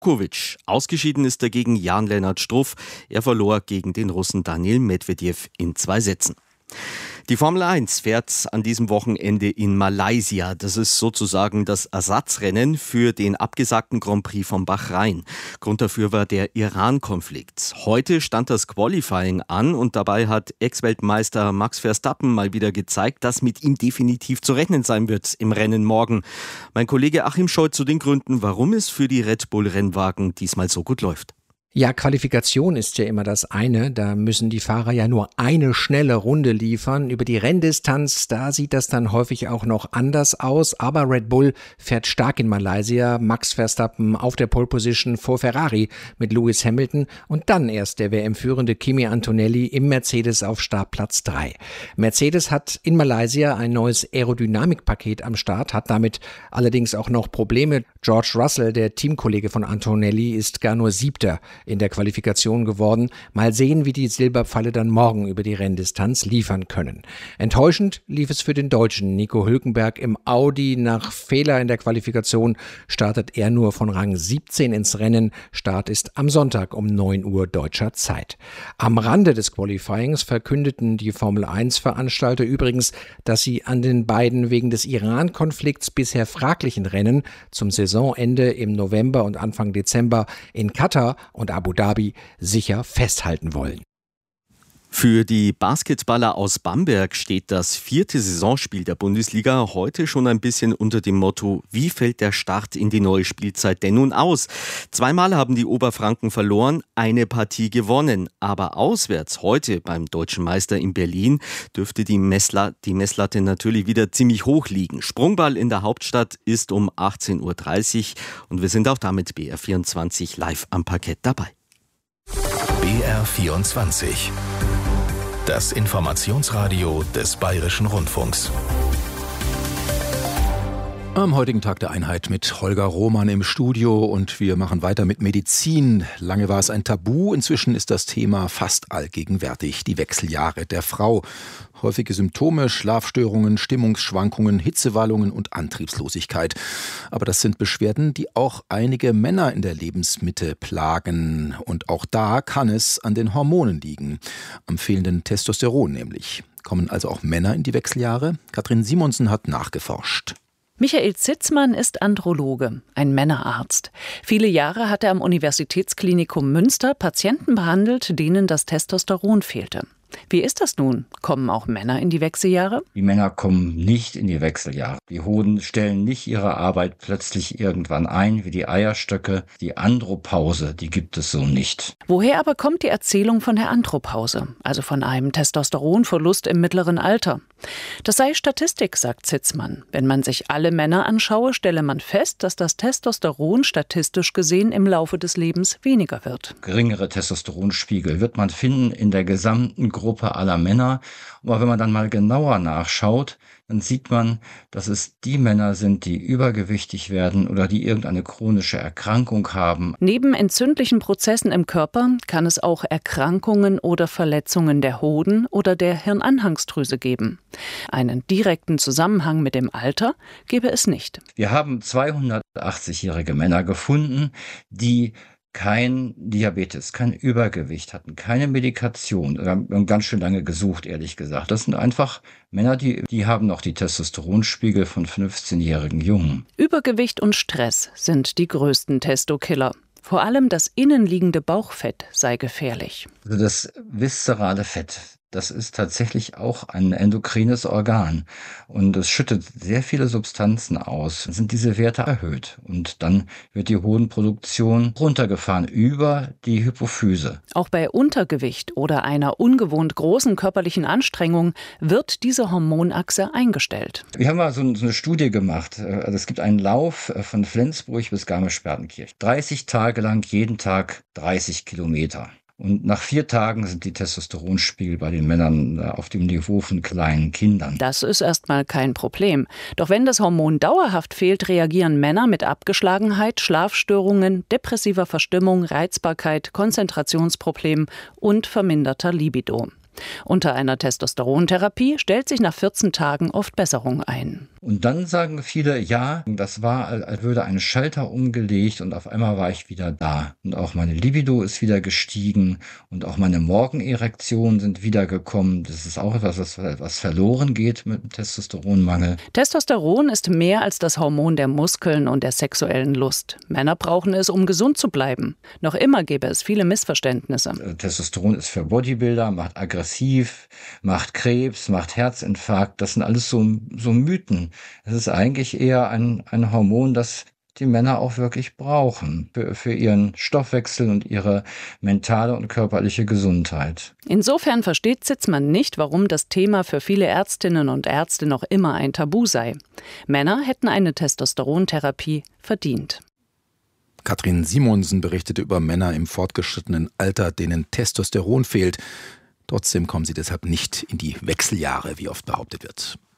Djokovic. Ausgeschieden ist dagegen Jan-Lennart Struff. Er verlor gegen den Russen Daniil Medvedev in 2 Sätzen. Die Formel 1 fährt an diesem Wochenende in Malaysia. Das ist sozusagen das Ersatzrennen für den abgesagten Grand Prix von Bahrain. Grund dafür war der Iran-Konflikt. Heute stand das Qualifying an und dabei hat Ex-Weltmeister Max Verstappen mal wieder gezeigt, dass mit ihm definitiv zu rechnen sein wird im Rennen morgen. Mein Kollege Achim Scholl zu den Gründen, warum es für die Red Bull-Rennwagen diesmal so gut läuft. Ja, Qualifikation ist ja immer das eine. Da müssen die Fahrer ja nur eine schnelle Runde liefern. Über die Renndistanz, da sieht das dann häufig auch noch anders aus. Aber Red Bull fährt stark in Malaysia. Max Verstappen auf der Pole Position vor Ferrari mit Lewis Hamilton und dann erst der WM-führende Kimi Antonelli im Mercedes auf Startplatz 3. Mercedes hat in Malaysia ein neues Aerodynamikpaket am Start, hat damit allerdings auch noch Probleme. George Russell, der Teamkollege von Antonelli, ist gar nur 7. in der Qualifikation geworden. Mal sehen, wie die Silberpfalle dann morgen über die Renndistanz liefern können. Enttäuschend lief es für den Deutschen. Nico Hülkenberg im Audi. Nach Fehler in der Qualifikation startet er nur von Rang 17 ins Rennen. Start ist am Sonntag um 9 Uhr deutscher Zeit. Am Rande des Qualifyings verkündeten die Formel-1-Veranstalter übrigens, dass sie an den beiden wegen des Iran-Konflikts bisher fraglichen Rennen zum Saisonende im November und Anfang Dezember in Katar und Abu Dhabi sicher festhalten wollen. Für die Basketballer aus Bamberg steht das 4. Saisonspiel der Bundesliga heute schon ein bisschen unter dem Motto: Wie fällt der Start in die neue Spielzeit denn nun aus? 2-mal haben die Oberfranken verloren, eine Partie gewonnen. Aber auswärts heute beim Deutschen Meister in Berlin dürfte die Messlatte natürlich wieder ziemlich hoch liegen. Sprungball in der Hauptstadt ist um 18.30 Uhr und wir sind auch damit BR24 live am Parkett dabei. BR24, das Informationsradio des Bayerischen Rundfunks. Am heutigen Tag der Einheit mit Holger Roman im Studio und wir machen weiter mit Medizin. Lange war es ein Tabu, inzwischen ist das Thema fast allgegenwärtig. Die Wechseljahre der Frau. Häufige Symptome, Schlafstörungen, Stimmungsschwankungen, Hitzewallungen und Antriebslosigkeit. Aber das sind Beschwerden, die auch einige Männer in der Lebensmitte plagen. Und auch da kann es an den Hormonen liegen. Am fehlenden Testosteron nämlich. Kommen also auch Männer in die Wechseljahre? Katrin Simonsen hat nachgeforscht. Michael Zitzmann ist Androloge, ein Männerarzt. Viele Jahre hat er am Universitätsklinikum Münster Patienten behandelt, denen das Testosteron fehlte. Wie ist das nun? Kommen auch Männer in die Wechseljahre? Die Männer kommen nicht in die Wechseljahre. Die Hoden stellen nicht ihre Arbeit plötzlich irgendwann ein, wie die Eierstöcke. Die Andropause, die gibt es so nicht. Woher aber kommt die Erzählung von der Andropause, also von einem Testosteronverlust im mittleren Alter? Das sei Statistik, sagt Zitzmann. Wenn man sich alle Männer anschaue, stelle man fest, dass das Testosteron statistisch gesehen im Laufe des Lebens weniger wird. Geringere Testosteronspiegel wird man finden in der gesamten Gruppe aller Männer. Aber wenn man dann mal genauer nachschaut, dann sieht man, dass es die Männer sind, die übergewichtig werden oder die irgendeine chronische Erkrankung haben. Neben entzündlichen Prozessen im Körper kann es auch Erkrankungen oder Verletzungen der Hoden oder der Hirnanhangsdrüse geben. Einen direkten Zusammenhang mit dem Alter gäbe es nicht. Wir haben 280-jährige Männer gefunden, die kein Diabetes, kein Übergewicht hatten, keine Medikation. Wir haben ganz schön lange gesucht, ehrlich gesagt. Das sind einfach Männer, die haben noch die Testosteronspiegel von 15-jährigen Jungen. Übergewicht und Stress sind die größten Testokiller. Vor allem das innenliegende Bauchfett sei gefährlich. Also das viszerale Fett, das ist tatsächlich auch ein endokrines Organ und es schüttet sehr viele Substanzen aus. Dann sind diese Werte erhöht und dann wird die Hodenproduktion runtergefahren über die Hypophyse. Auch bei Untergewicht oder einer ungewohnt großen körperlichen Anstrengung wird diese Hormonachse eingestellt. Wir haben mal so eine Studie gemacht. Also es gibt einen Lauf von Flensburg bis Garmisch-Partenkirchen. 30 Tage lang, jeden Tag 30 Kilometer. Und nach 4 Tagen sind die Testosteronspiegel bei den Männern auf dem Niveau von kleinen Kindern. Das ist erstmal kein Problem. Doch wenn das Hormon dauerhaft fehlt, reagieren Männer mit Abgeschlagenheit, Schlafstörungen, depressiver Verstimmung, Reizbarkeit, Konzentrationsproblemen und verminderter Libido. Unter einer Testosterontherapie stellt sich nach 14 Tagen oft Besserung ein. Und dann sagen viele, ja, das war, als würde ein Schalter umgelegt und auf einmal war ich wieder da. Und auch meine Libido ist wieder gestiegen und auch meine Morgenerektionen sind wiedergekommen. Das ist auch etwas, was verloren geht mit dem Testosteronmangel. Testosteron ist mehr als das Hormon der Muskeln und der sexuellen Lust. Männer brauchen es, um gesund zu bleiben. Noch immer gäbe es viele Missverständnisse. Testosteron ist für Bodybuilder, macht aggressiv, macht Krebs, macht Herzinfarkt. Das sind alles so Mythen. Es ist eigentlich eher ein Hormon, das die Männer auch wirklich brauchen für ihren Stoffwechsel und ihre mentale und körperliche Gesundheit. Insofern versteht Zitzmann nicht, warum das Thema für viele Ärztinnen und Ärzte noch immer ein Tabu sei. Männer hätten eine Testosterontherapie verdient. Katrin Simonsen berichtete über Männer im fortgeschrittenen Alter, denen Testosteron fehlt. Trotzdem kommen sie deshalb nicht in die Wechseljahre, wie oft behauptet wird.